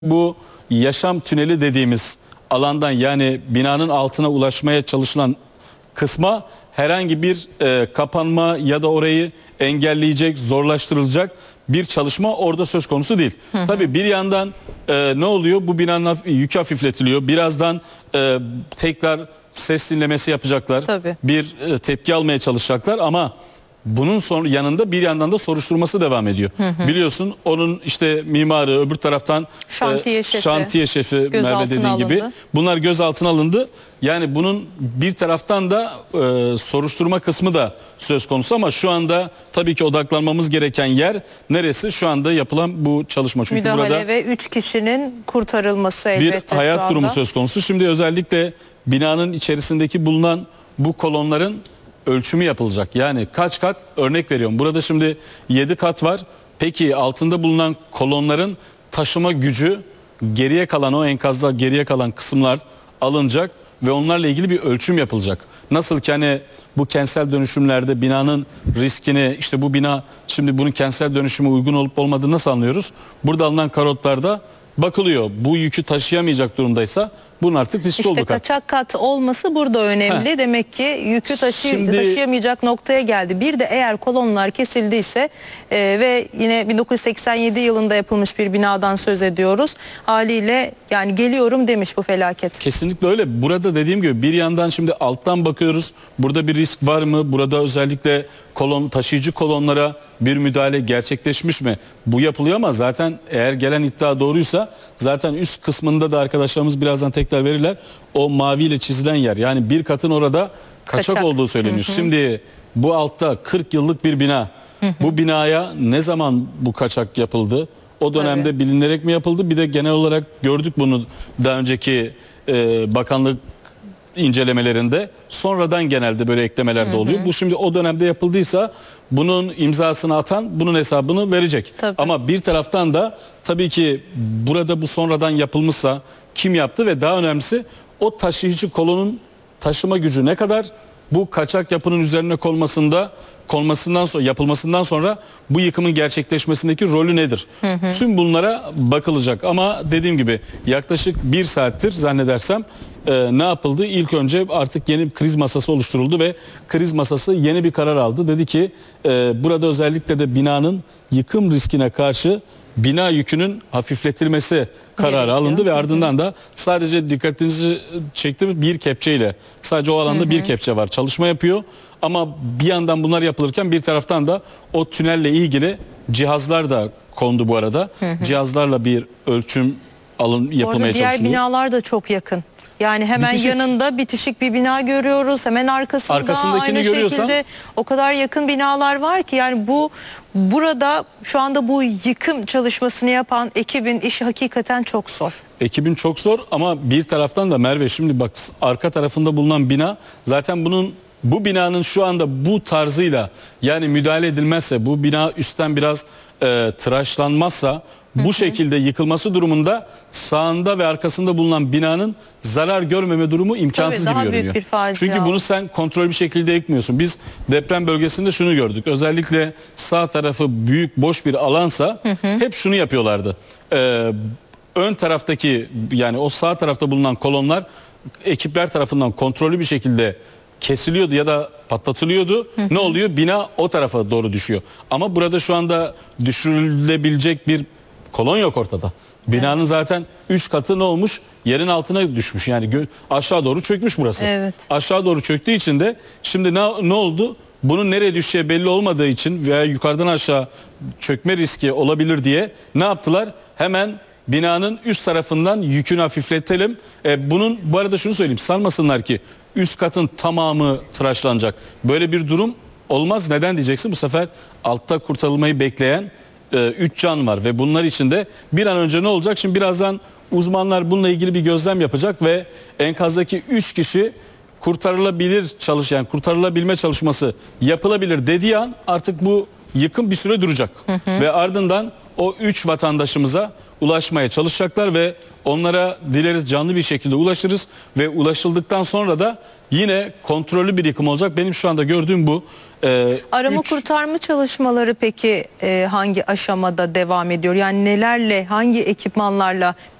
Bu yaşam tüneli dediğimiz alandan, yani binanın altına ulaşmaya çalışılan kısma herhangi bir kapanma ya da orayı engelleyecek, zorlaştırılacak bir çalışma orada söz konusu değil. Tabii bir yandan ne oluyor? Bu binanın yükü hafifletiliyor. Birazdan tekrar ses dinlemesi yapacaklar. Tabii. Bir tepki almaya çalışacaklar ama bunun yanında bir yandan da soruşturması devam ediyor. Biliyorsun onun işte mimarı, öbür taraftan şantiye şefi Merve dediğin gibi. Bunlar gözaltına alındı. Yani bunun bir taraftan da soruşturma kısmı da söz konusu ama şu anda tabii ki odaklanmamız gereken yer neresi? Şu anda yapılan bu çalışma. Çünkü müdahale burada ve 3 kişinin kurtarılması elbette bir hayat durumu söz konusu. Şimdi özellikle binanın içerisindeki bulunan bu kolonların ölçümü yapılacak. Yani kaç kat, örnek veriyorum. Burada şimdi 7 kat var. Peki altında bulunan kolonların taşıma gücü, geriye kalan, o enkazda geriye kalan kısımlar alınacak ve onlarla ilgili bir ölçüm yapılacak. Nasıl ki hani bu kentsel dönüşümlerde binanın riskini, işte bu bina şimdi bunun kentsel dönüşüme uygun olup olmadığını nasıl anlıyoruz? Burada alınan karotlarda bakılıyor. Bu yükü taşıyamayacak durumdaysa bunun artık riski oldu. İşte kaçak kat olması burada önemli. Demek ki yükü taşıyamayacak noktaya geldi. Bir de eğer kolonlar kesildiyse ve yine 1987 yılında yapılmış bir binadan söz ediyoruz. Haliyle yani geliyorum demiş bu felaket. Kesinlikle öyle. Burada dediğim gibi bir yandan şimdi alttan bakıyoruz. Burada bir risk var mı? Burada özellikle taşıyıcı kolonlara bir müdahale gerçekleşmiş mi? Bu yapılıyor ama zaten eğer gelen iddia doğruysa zaten üst kısmında da arkadaşlarımız birazdan tekrar verirler. O maviyle çizilen yer, yani bir katın orada kaçak olduğu söyleniyor. Şimdi bu altta 40 yıllık bir bina. Bu binaya ne zaman bu kaçak yapıldı? O dönemde bilinerek mi yapıldı? Bir de genel olarak gördük bunu daha önceki bakanlık incelemelerinde. Sonradan genelde böyle eklemeler de oluyor. Bu şimdi o dönemde yapıldıysa bunun imzasını atan bunun hesabını verecek. Tabii. Ama bir taraftan da tabii ki burada bu sonradan yapılmışsa kim yaptı ve daha önemlisi o taşıyıcı kolonun taşıma gücü ne kadar? Bu kaçak yapının üzerine yapılmasından sonra bu yıkımın gerçekleşmesindeki rolü nedir? Tüm bunlara bakılacak ama dediğim gibi yaklaşık 1 saattir zannedersem ne yapıldı? İlk önce artık yeni bir kriz masası oluşturuldu ve kriz masası yeni bir karar aldı. Dedi ki burada özellikle de binanın yıkım riskine karşı bina yükünün hafifletilmesi kararı alındı ve ardından da sadece dikkatinizi çekti bir kepçeyle, sadece o alanda bir kepçe var, çalışma yapıyor ama bir yandan bunlar yapılırken bir taraftan da o tünelle ilgili cihazlar da kondu bu arada. Cihazlarla bir ölçüm yapılmaya çalışılıyor. Diğer binalar da çok yakın. Yani hemen yanında bitişik bir bina görüyoruz. Hemen arkasındakini aynı şekilde o kadar yakın binalar var ki yani burada şu anda bu yıkım çalışmasını yapan ekibin işi hakikaten çok zor. Ekibin çok zor ama bir taraftan da Merve, şimdi bak arka tarafında bulunan bina zaten bu binanın şu anda bu tarzıyla yani müdahale edilmezse, bu bina üstten biraz tıraşlanmazsa bu şekilde yıkılması durumunda sağında ve arkasında bulunan binanın zarar görmeme durumu imkansız gibi görünüyor. Çünkü bunu sen kontrol bir şekilde yıkmıyorsun. Biz deprem bölgesinde şunu gördük. Özellikle sağ tarafı büyük boş bir alansa hep şunu yapıyorlardı. Ön taraftaki, yani o sağ tarafta bulunan kolonlar ekipler tarafından kontrollü bir şekilde kesiliyordu ya da patlatılıyordu. Ne oluyor? Bina o tarafa doğru düşüyor. Ama burada şu anda düşürülebilecek bir kolon yok ortada. Binanın zaten 3 katı ne olmuş? Yerin altına düşmüş. Yani aşağı doğru çökmüş burası. Aşağı doğru çöktüğü için de şimdi ne oldu? Bunun nereye düşeceği belli olmadığı için veya yukarıdan aşağı çökme riski olabilir diye ne yaptılar? Hemen binanın üst tarafından yükünü hafifletelim. Bu arada şunu söyleyeyim, sanmasınlar ki üst katın tamamı tıraşlanacak. Böyle bir durum olmaz. Neden diyeceksin? Bu sefer altta kurtarılmayı bekleyen 3 can var ve bunlar için de bir an önce ne olacak? Şimdi birazdan uzmanlar bununla ilgili bir gözlem yapacak ve enkazdaki 3 kişi kurtarılabilme çalışması yapılabilir dediği an artık bu yıkım bir süre duracak. Ve ardından o 3 vatandaşımıza ulaşmaya çalışacaklar ve onlara dileriz canlı bir şekilde ulaşırız ve ulaşıldıktan sonra da yine kontrollü bir yıkım olacak. Benim şu anda gördüğüm bu. Arama kurtarma çalışmaları peki hangi aşamada devam ediyor? Yani nelerle, hangi ekipmanlarla